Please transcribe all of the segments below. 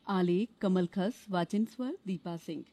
आलेख कमल खस, वाचन स्वर दीपा सिंह।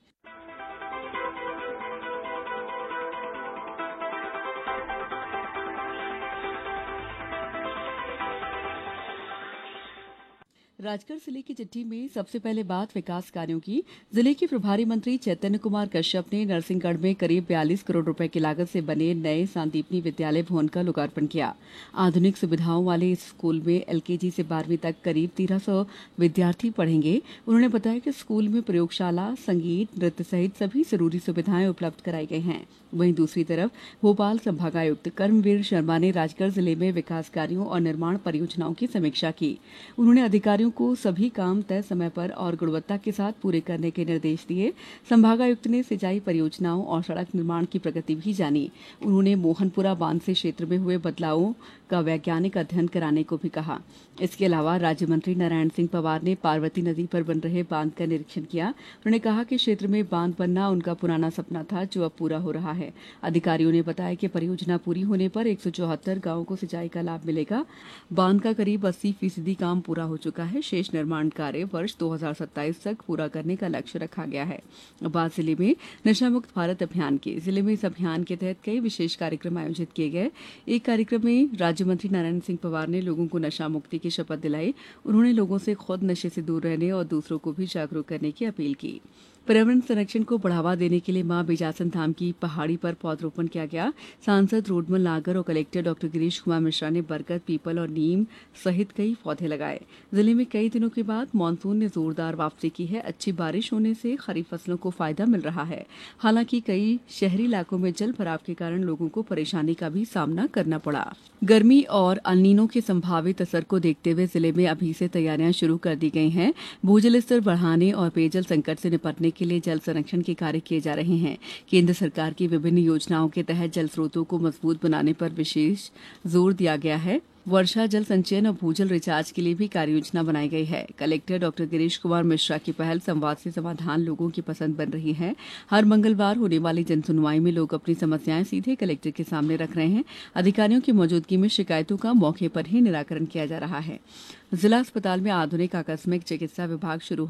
राजगढ़ जिले की चिट्ठी में सबसे पहले बात विकास कार्यों की। जिले के प्रभारी मंत्री चैतन्य कुमार कश्यप ने नरसिंहगढ़ में करीब 42 करोड़ रुपए की लागत से बने नए सांदीपनी विद्यालय भवन का लोकार्पण किया। आधुनिक सुविधाओं वाले इस स्कूल में एलकेजी से 12वीं तक करीब 1300 विद्यार्थी पढ़ेंगे। उन्होंने बताया कि स्कूल में प्रयोगशाला, संगीत, नृत्य सहित सभी जरूरी सुविधाएं उपलब्ध कराई गई हैं। वहीं दूसरी तरफ भोपाल संभागायुक्त कर्मवीर शर्मा ने राजगढ़ जिले में विकास कार्यों और निर्माण परियोजनाओं की समीक्षा की। उन्होंने अधिकारियों को सभी काम तय समय पर और गुणवत्ता के साथ पूरे करने के निर्देश दिए। संभागायुक्त ने सिंचाई परियोजनाओं और सड़क निर्माण की प्रगति भी जानी। उन्होंने मोहनपुरा बांध से क्षेत्र में हुए बदलावों का वैज्ञानिक अध्ययन कराने को भी कहा। इसके अलावा राज्य मंत्री नारायण सिंह पवार ने पार्वती नदी पर बन रहे बांध का निरीक्षण किया। उन्होंने कहा कि क्षेत्र में बांध बनना उनका पुराना सपना था, जो अब पूरा हो रहा है। अधिकारियों ने बताया कि परियोजना पूरी होने पर 174 गांवों को सिंचाई का लाभ मिलेगा। बांध का करीब 80% काम पूरा हो चुका है। शेष निर्माण कार्य वर्ष 2027 तक पूरा करने का लक्ष्य रखा गया है। बात जिले में नशा मुक्त भारत अभियान के। जिले में इस अभियान के तहत कई विशेष कार्यक्रम आयोजित किए गए। एक कार्यक्रम में राज्य मंत्री नारायण सिंह पवार ने लोगों को नशा मुक्ति की शपथ दिलाई। उन्होंने लोगों से खुद नशे से दूर रहने और दूसरों को भी जागरूक करने की अपील की। पर्यावरण संरक्षण को बढ़ावा देने के लिए मां बिजासन धाम की पहाड़ी पर पौधरोपण किया गया। सांसद रोडमल नागर और कलेक्टर डॉ गिरीश कुमार मिश्रा ने बरगद, पीपल और नीम सहित कई पौधे लगाए। जिले में कई दिनों के बाद मानसून ने जोरदार वापसी की है। अच्छी बारिश होने से खरीफ फसलों को फायदा मिल रहा है। हालांकि कई शहरी इलाकों में जल भराव के कारण लोगों को परेशानी का भी सामना करना पड़ा। गर्मी और अल्नीनो के संभावित असर को देखते हुए जिले में अभी से तैयारियां शुरू कर दी गई हैं। भूजल स्तर बढ़ाने और पेयजल संकट से निपटने के लिए जल संरक्षण के कार्य किए जा रहे हैं। केंद्र सरकार की विभिन्न योजनाओं के तहत जल स्रोतों को मजबूत बनाने पर विशेष जोर दिया गया है। वर्षा जल संचयन और भूजल रिचार्ज के लिए भी कार्ययोजना बनाई गई है। कलेक्टर डॉ गिरीश कुमार मिश्रा की पहल संवाद से समाधान लोगों की पसंद बन रही है। हर मंगलवार होने वाली जनसुनवाई में लोग अपनी समस्याएं सीधे कलेक्टर के सामने रख रहे हैं। अधिकारियों की मौजूदगी में शिकायतों का मौके पर ही निराकरण किया जा रहा है। जिला अस्पताल में आधुनिक आकस्मिक चिकित्सा विभाग शुरू